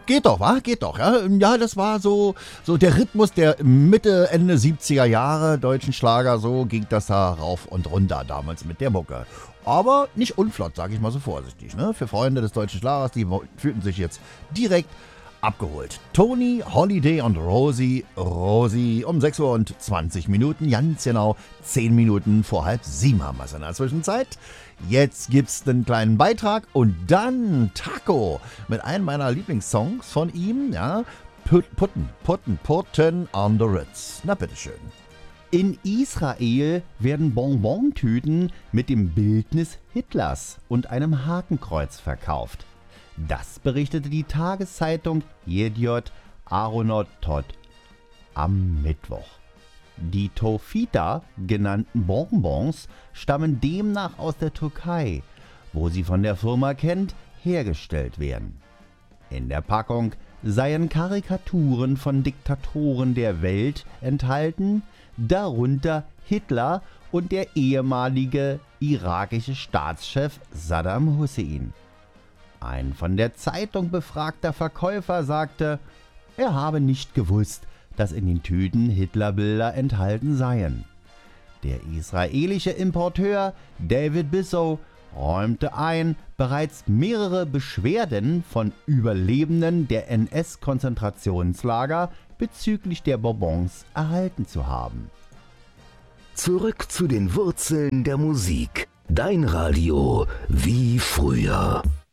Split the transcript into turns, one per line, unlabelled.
Geht doch, wa? Geht doch, ja. Ja, das war so der Rhythmus der Mitte, Ende 70er Jahre deutschen Schlager. So ging das da rauf und runter damals mit der Mucke. Aber nicht unflott, sage ich mal so vorsichtig. Ne? Für Freunde des deutschen Schlagers, die fühlten sich jetzt direkt abgeholt. Tony, Holiday und Rosie um 6 Uhr und 20 Minuten, ganz genau 10 Minuten vor 6:30 haben wir es in der Zwischenzeit. Jetzt gibt's einen kleinen Beitrag und dann Taco mit einem meiner Lieblingssongs von ihm, ja, Putten on the Ritz. Na bitteschön.
In Israel werden Bonbontüten mit dem Bildnis Hitlers und einem Hakenkreuz verkauft. Das berichtete die Tageszeitung Yediot Ahronotot am Mittwoch. Die Tofita genannten Bonbons stammen demnach aus der Türkei, wo sie von der Firma Kent hergestellt werden. In der Packung seien Karikaturen von Diktatoren der Welt enthalten, darunter Hitler und der ehemalige irakische Staatschef Saddam Hussein. Ein von der Zeitung befragter Verkäufer sagte, er habe nicht gewusst, dass in den Tüten Hitlerbilder enthalten seien. Der israelische Importeur David Bissow räumte ein, bereits mehrere Beschwerden von Überlebenden der NS-Konzentrationslager bezüglich der Bonbons erhalten zu haben.
Zurück zu den Wurzeln der Musik. Dein Radio wie früher.